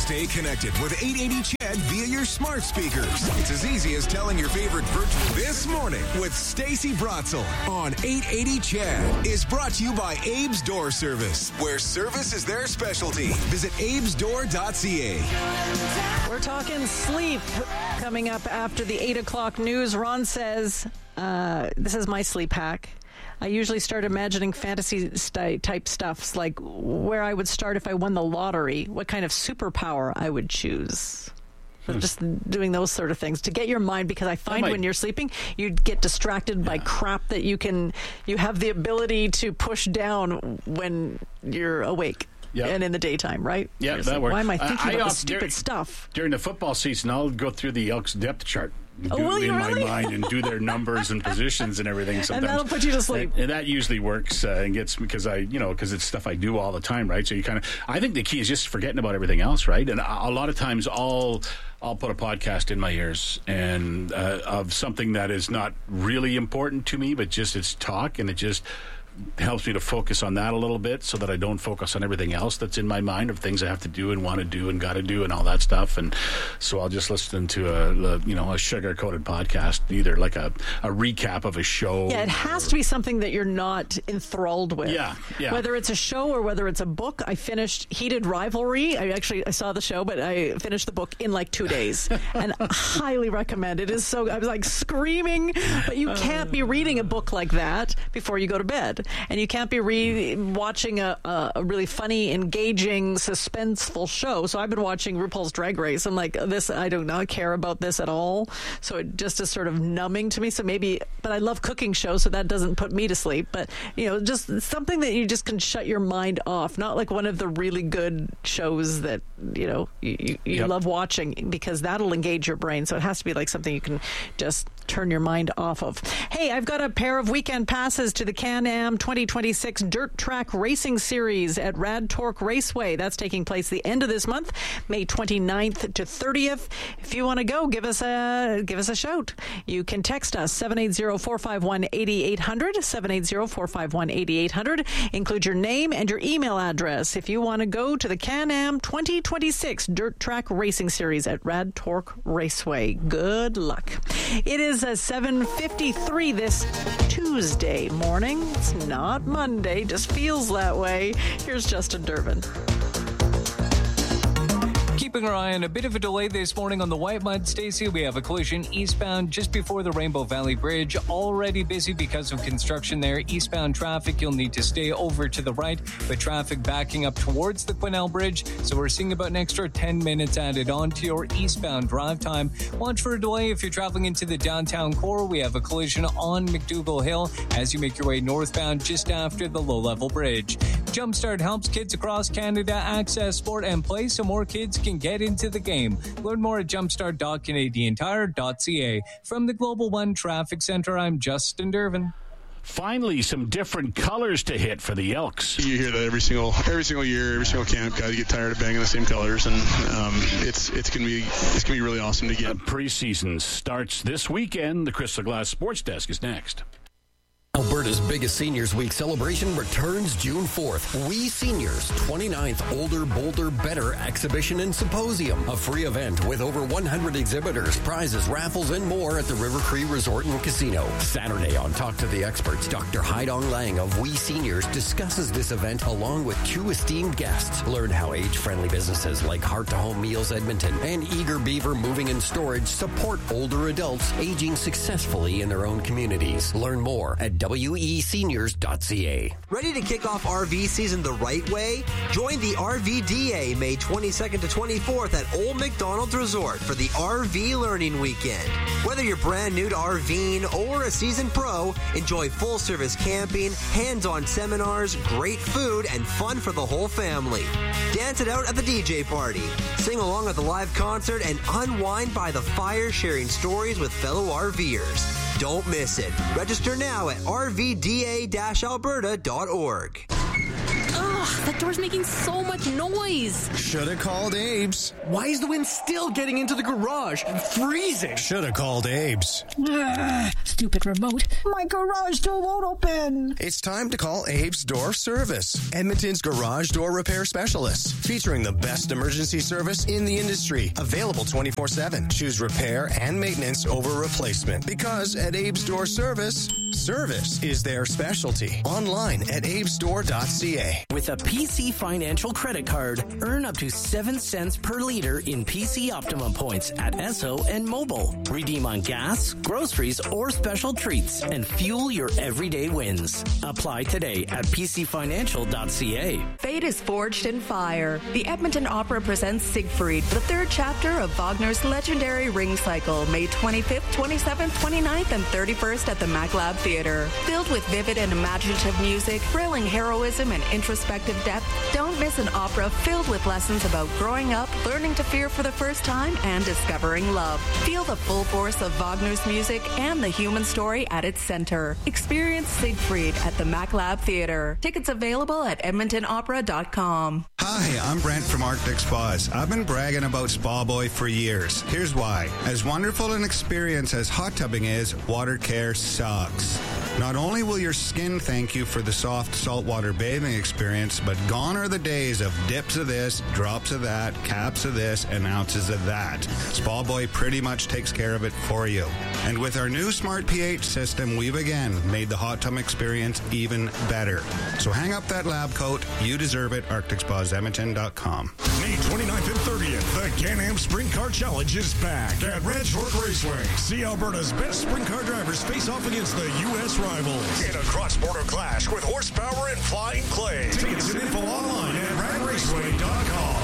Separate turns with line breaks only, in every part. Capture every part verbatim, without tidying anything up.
Stay connected with eight eighty C H E D via your smart speakers. It's as easy as telling your favorite virtual. This Morning with Stacey Brotzel on eight eighty C H E D is brought to you by Abe's Door Service, where service is their specialty. Visit abes door dot c a.
We're talking sleep coming up after the eight o'clock news. Ron says, uh, this is my sleep hack. I usually start imagining fantasy st- type stuffs, like where I would start if I won the lottery, what kind of superpower I would choose. So hmm. Just doing those sort of things to get your mind, because I find might... when you're sleeping, you get distracted by yeah. crap that you can, you have the ability to push down when you're awake. Yep. And in the daytime, right?
Yeah, that works.
Why am I thinking uh, I about this stupid
dur-
stuff?
During the football season, I'll go through the Elks depth chart. Do
oh, will you
in
really?
my mind and do their numbers and positions and everything. Sometimes.
And that'll put you to sleep.
And, and that usually works uh, and gets because I, you know, because it's stuff I do all the time, right? So you kind of, I think the key is just forgetting about everything else, right? And a, a lot of times, I'll I'll put a podcast in my ears and uh, of something that is not really important to me, but just it's talk, and it just helps me to focus on that a little bit so that I don't focus on everything else that's in my mind of things I have to do and want to do and got to do and all that stuff. And so I'll just listen to a, a you know, a sugar-coated podcast, either like a, a recap of a show.
Yeah, it has
or,
to be something that you're not enthralled with.
Yeah, yeah.
Whether it's a show or whether it's a book. I finished Heated Rivalry. I actually I saw the show, but I finished the book in like two days and highly recommend it. It is so, I was like screaming, but you can't be reading a book like that before you go to bed. And you can't be re- watching a, a, a really funny, engaging, suspenseful show. So I've been watching RuPaul's Drag Race. I'm like, this, I do not care about this at all. So it just is sort of numbing to me. So maybe, but I love cooking shows, so that doesn't put me to sleep. But, you know, just something that you just can shut your mind off. Not like one of the really good shows that, you know, you, you, you yep. love watching, because that'll engage your brain. So it has to be like something you can just turn your mind off of. Hey, I've got a pair of weekend passes to the Can-Am twenty twenty-six Dirt Track Racing Series at Rad Torque Raceway. That's taking place the end of this month, May twenty-ninth to thirtieth. If you want to go, give us a give us a shout. You can text us seven eight zero, four five one, eight eight zero zero, seven eight zero, four five one, eight eight zero zero. Include your name and your email address if you want to go to the Can-Am twenty twenty-six Dirt Track Racing Series at Rad Torque Raceway. Good luck. It is a seven fifty-three this Tuesday morning. It's not Monday, just feels that way. Here's Justin Durbin.
Keeping our eye on a bit of a delay this morning on the White Mud, Stacey. We have a collision eastbound just before the Rainbow Valley Bridge. Already busy because of construction there. Eastbound traffic, you'll need to stay over to the right, but traffic backing up towards the Quesnel Bridge. So we're seeing about an extra ten minutes added on to your eastbound drive time. Watch for a delay if you're traveling into the downtown core. We have a collision on McDougall Hill as you make your way northbound just after the low-level bridge. Jumpstart helps kids across Canada access sport and play so more kids can get into the game. Learn more at jumpstart dot canadian tire dot c a. From the Global One Traffic Center, I'm Justin Durbin.
Finally, some different colors to hit for the Elks.
You hear that every single every single year, every single camp. Guys get tired of banging the same colors, and um, it's it's gonna be it's gonna be really awesome to get.
Uh, preseason starts this weekend. The Crystal Glass Sports Desk is next.
Alberta's biggest Seniors Week celebration returns June fourth. We Seniors, twenty-ninth Older, Bolder, Better Exhibition and Symposium. A free event with over one hundred exhibitors, prizes, raffles, and more at the River Cree Resort and Casino. Saturday on Talk to the Experts, Doctor Haidong Lang of We Seniors discusses this event along with two esteemed guests. Learn how age-friendly businesses like Heart to Home Meals Edmonton and Eager Beaver Moving and Storage support older adults aging successfully in their own communities. Learn more at w e seniors dot c a.
Ready to kick off R V season the right way? Join the R V D A May twenty-second to twenty-fourth at Old McDonald's Resort for the R V Learning Weekend. Whether you're brand new to RVing or a seasoned pro, enjoy full-service camping, hands-on seminars, great food, and fun for the whole family. Dance it out at the D J party. Sing along at the live concert and unwind by the fire sharing stories with fellow RVers. Don't miss it. Register now at r v d a dash alberta dot org.
Ugh,
That door's making so much noise.
Should have called Abe's.
Why is the wind still getting into the garage? Freezing.
Should have called Abe's.
Ah, stupid remote.
My garage door won't open.
It's time to call Abe's Door Service, Edmonton's garage door repair specialists, featuring the best emergency service in the industry. Available twenty-four seven. Choose repair and maintenance over replacement. Because at Abe's Door Service, service is their specialty. Online at abes door dot c a.
With a P C Financial credit card, earn up to seven cents per liter in P C Optimum points at Esso and Mobile. Redeem on gas, groceries, or special treats and fuel your everyday wins. Apply today at p c financial dot c a.
Fate is forged in fire. The Edmonton Opera presents Siegfried, the third chapter of Wagner's legendary Ring Cycle, May twenty-fifth, twenty-seventh, twenty-ninth, and thirty-first at the MacLab Theatre. Filled with vivid and imaginative music, thrilling heroism, and introspective depth, don't miss an opera filled with lessons about growing up, learning to fear for the first time, and discovering love. Feel the full force of Wagner's music and the human story at its center. Experience Siegfried at the MacLab Theatre. Tickets available at edmonton opera dot com.
Hi, I'm Brent from Arctic Spas. I've been bragging about Spa Boy for years. Here's why. As wonderful an experience as hot tubbing is, water care sucks. Not only will your skin thank you for the soft saltwater bathing experience, but gone are the days of dips of this, drops of that, caps of this, and ounces of that. Spa Boy pretty much takes care of it for you. And with our new Smart pH system, we've again made the hot tub experience even better. So hang up that lab coat. You deserve it. arctic spas edmonton dot com.
May twenty-ninth and thirtieth, the Can-Am Sprint Car Challenge is back at Ranch Fork Raceway. See Alberta's best sprint car drivers face off against the U S rivals in a cross-border clash with horsepower and flying clay. Tickets and info online at rad raceway dot com.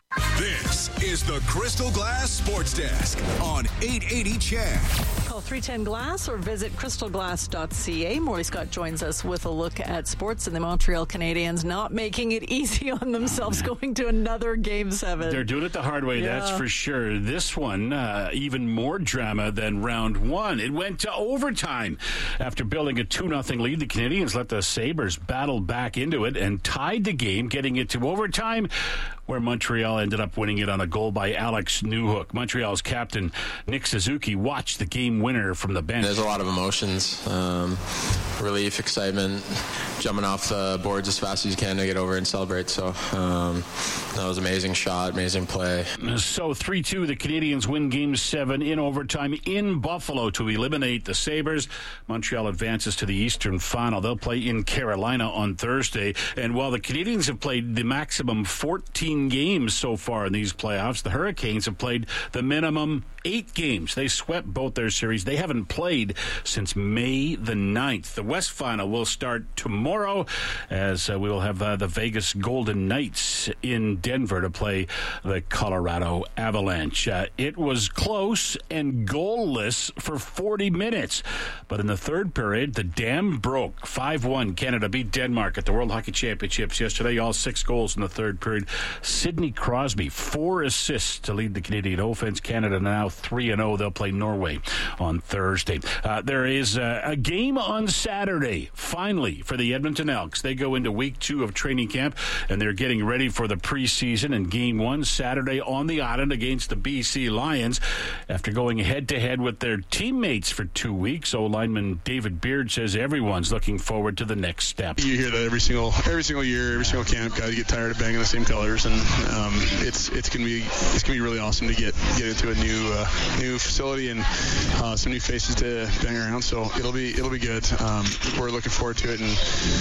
This is the Crystal Glass Sports Desk on eight eighty C H E D.
Call three ten glass or visit crystal glass dot c a. Morley Scott joins us with a look at sports and the Montreal Canadiens not making it easy on themselves going to another Game seven.
They're doing it the hard way, yeah. That's for sure. This one, uh, even more drama than round one. It went to overtime. After building a two nothing lead, the Canadiens let the Sabres battle back into it and tied the game, getting it to overtime, where Montreal ended up winning it on a goal by Alex Newhook. Montreal's captain, Nick Suzuki, watched the game winner from the bench.
There's a lot of emotions, um, relief, excitement, jumping off the boards as fast as you can to get over and celebrate. So um, that was an amazing shot, amazing play.
So three two, the Canadiens win Game seven in overtime in Buffalo to eliminate the Sabres. Montreal advances to the Eastern Final. They'll play in Carolina on Thursday. And while the Canadiens have played the maximum fourteen games so far in these playoffs, the Hurricanes have played the minimum eight games. They swept both their series. They haven't played since May the ninth. The West Final will start tomorrow as uh, we will have uh, the Vegas Golden Knights in Denver to play the Colorado Avalanche. Uh, it was close and goalless for forty minutes, but in the third period, the dam broke. five one, Canada beat Denmark at the World Hockey Championships yesterday. All six goals in the third period. Sidney Crosby, four assists to lead the Canadian offense. Canada now three and oh. They'll play Norway on Thursday. Uh, there is uh, a game on Saturday, finally, for the Edmonton Elks. They go into week two of training camp, and they're getting ready for the preseason. And game one, Saturday on the island against the B C Lions. After going head-to-head with their teammates for two weeks, O-lineman David Beard says everyone's looking forward to the next step.
You hear that every single every single year, every single camp. Guys get tired of banging the same colors, and um, it's it's gonna be it's gonna be really awesome to get get into a new uh, new facility and uh, some new faces to bang around. So it'll be it'll be good. Um, we're looking forward to it, and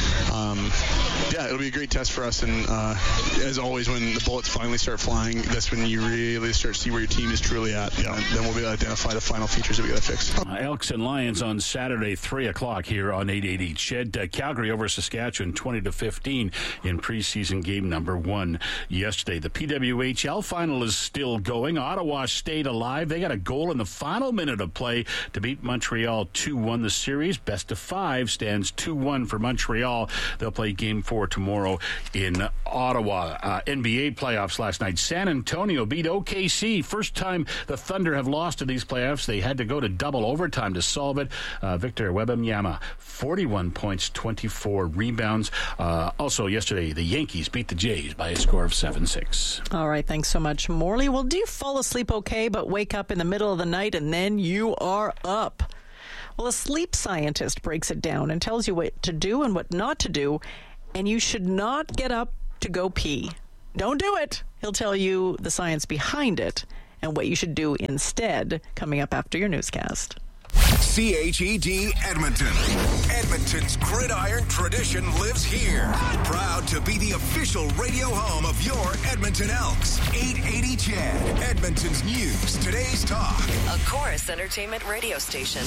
um, yeah, it'll be a great test for us. And uh, as always, when the bullets finally start flying, that's when you really start to see where your team is truly at. Yeah. And then we'll be able to identify the final features that we got to fix.
Uh, Elks and Lions on Saturday, three o'clock here on eight eighty C H E D. Uh, Calgary over Saskatchewan, twenty to fifteen in preseason game number one yesterday. The P W H L final is still going. Ottawa stayed alive. They got a goal in the final minute of play to beat Montreal two one the series. Best of five stands two one for Montreal. Montreal. They'll play game four tomorrow in Ottawa. Uh, N B A playoffs last night. San Antonio beat O K C. First time the Thunder have lost to these playoffs. They had to go to double overtime to solve it. Uh, Victor Wembanyama, forty-one points, twenty-four rebounds. Uh, also yesterday, the Yankees beat the Jays by a score of seven six.
All right, thanks so much, Morley. Well, do you fall asleep okay, but wake up in the middle of the night and then you are up? Well, a sleep scientist breaks it down and tells you what to do and what not to do, and you should not get up to go pee. Don't do it. He'll tell you the science behind it and what you should do instead, coming up after your newscast.
C H E D Edmonton. Edmonton's gridiron tradition lives here. Proud to be the official radio home of your Edmonton Elks. eight eighty C H E D, Edmonton's news, today's talk.
A Chorus Entertainment radio station.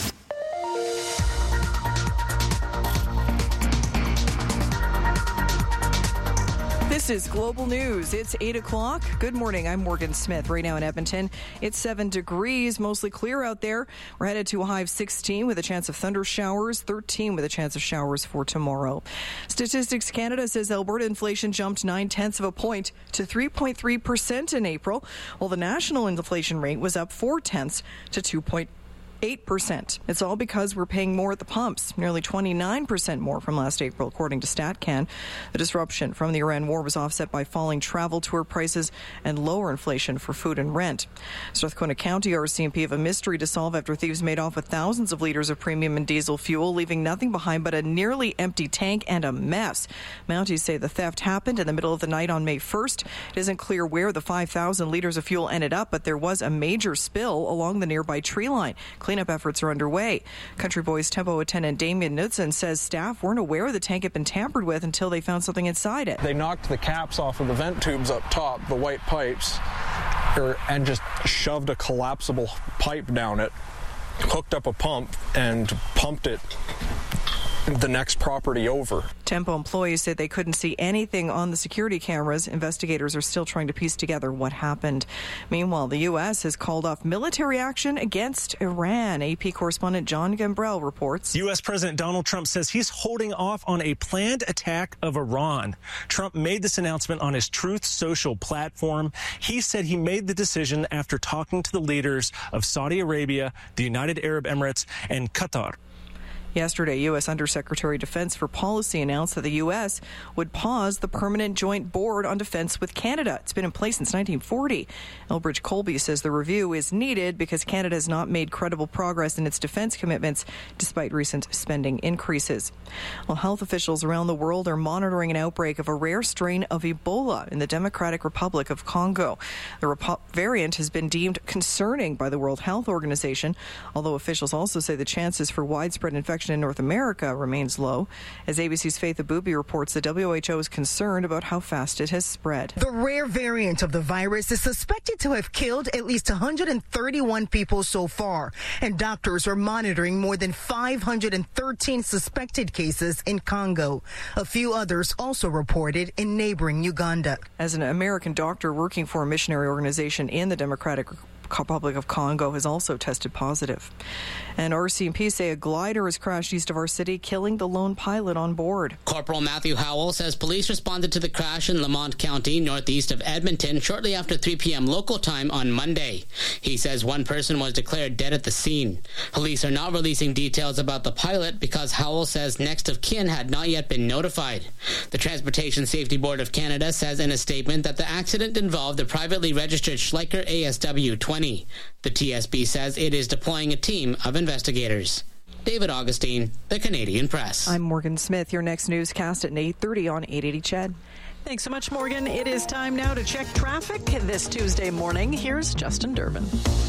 This is Global News. It's eight o'clock. Good morning. I'm Morgan Smith. Right now in Edmonton, it's seven degrees, mostly clear out there. We're headed to a high of sixteen with a chance of thunder showers, thirteen with a chance of showers for tomorrow. Statistics Canada says Alberta inflation jumped nine-tenths of a point to three point three percent in April, while the national inflation rate was up four-tenths to two point eight percent. It's all because we're paying more at the pumps, nearly twenty-nine percent more from last April, according to StatCan. The disruption from the Iran war was offset by falling travel tour prices and lower inflation for food and rent. Strathcona County R C M P have a mystery to solve after thieves made off with thousands of litres of premium and diesel fuel, leaving nothing behind but a nearly empty tank and a mess. Mounties say the theft happened in the middle of the night on May first. It isn't clear where the five thousand litres of fuel ended up, but there was a major spill along the nearby tree line. Cleanup efforts are underway. Country Boys Tempo attendant Damien Knudsen says staff weren't aware the tank had been tampered with until they found something inside it.
They knocked the caps off of the vent tubes up top, the white pipes, and just shoved a collapsible pipe down it, hooked up a pump, and pumped it the next property over.
Tempo employees said they couldn't see anything on the security cameras. Investigators are still trying to piece together what happened. Meanwhile, the U S has called off military action against Iran. A P correspondent John Gambrell reports.
U S President Donald Trump says he's holding off on a planned attack of Iran. Trump made this announcement on his Truth Social platform. He said he made the decision after talking to the leaders of Saudi Arabia, the United Arab Emirates, and Qatar.
Yesterday, U S Undersecretary of Defense for Policy announced that the U S would pause the Permanent Joint Board on Defense with Canada. It's been in place since nineteen forty. Elbridge Colby says the review is needed because Canada has not made credible progress in its defense commitments despite recent spending increases. Well, health officials around the world are monitoring an outbreak of a rare strain of Ebola in the Democratic Republic of Congo. The Repo- variant has been deemed concerning by the World Health Organization, although officials also say the chances for widespread infection in North America remains low. As A B C's Faith Abubi reports, the W H O is concerned about how fast it has spread.
The rare variant of the virus is suspected to have killed at least one hundred thirty-one people so far, and doctors are monitoring more than five hundred thirteen suspected cases in Congo. A few others also reported in neighboring Uganda.
As an American doctor working for a missionary organization in the Democratic Republic of Congo has also tested positive. And R C M P say a glider has crashed east of our city, killing the lone pilot on board.
Corporal Matthew Howell says police responded to the crash in Lamont County, northeast of Edmonton, shortly after three p.m. local time on Monday. He says one person was declared dead at the scene. Police are not releasing details about the pilot because Howell says next of kin had not yet been notified. The Transportation Safety Board of Canada says in a statement that the accident involved a privately registered Schleicher A S W twenty. The T S B says it is deploying a team of investigators. David Augustine, The Canadian Press.
I'm Morgan Smith. Your next newscast at eight thirty on eight eighty C H E D.
Thanks so much, Morgan. It is time now to check traffic this Tuesday morning. Here's Justin Durbin.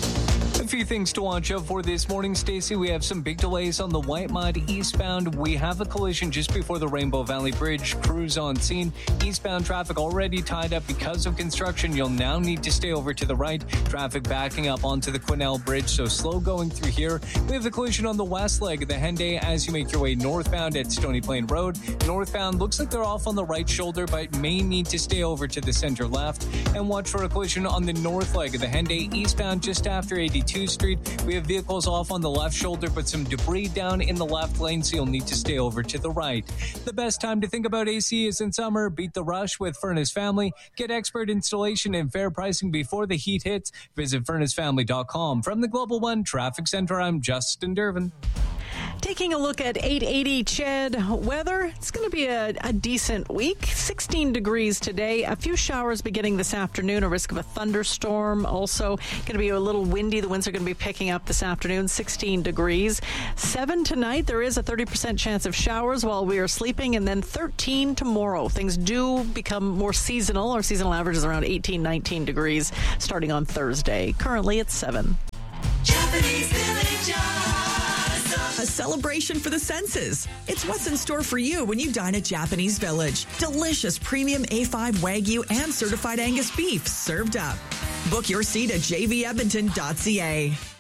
A few things to watch out for this morning, Stacey. We have some big delays on the White Mud eastbound. We have a collision just before the Rainbow Valley Bridge. Crews on scene. Eastbound traffic already tied up because of construction. You'll now need to stay over to the right. Traffic backing up onto the Quesnel Bridge, so slow going through here. We have the collision on the west leg of the Henday as you make your way northbound at Stony Plain Road. Northbound looks like they're off on the right shoulder, but may need to stay over to the center left. And watch for a collision on the north leg of the Henday eastbound just after eighty-two. eighty-two Street. We have vehicles off on the left shoulder, but some debris down in the left lane, so you'll need to stay over to the right. The best time to think about A C is in summer. Beat the rush with Furnace Family. Get expert installation and fair pricing before the heat hits. Visit furnace family dot com. From the Global One Traffic Center, I'm Justin Dervin.
Taking a look at eight eighty C H E D weather, it's going to be a, a decent week. sixteen degrees today. A few showers beginning this afternoon. A risk of a thunderstorm. Also going to be a little windy. The winds are going to be picking up this afternoon. sixteen degrees. seven tonight. There is a thirty percent chance of showers while we are sleeping. And then thirteen tomorrow. Things do become more seasonal. Our seasonal average is around eighteen, nineteen degrees starting on Thursday. Currently it's seven.
Japanese Village. A celebration for the senses. It's what's in store for you when you dine at Japanese Village. Delicious premium A five Wagyu and certified Angus beef served up. Book your seat at j v edmonton dot c a.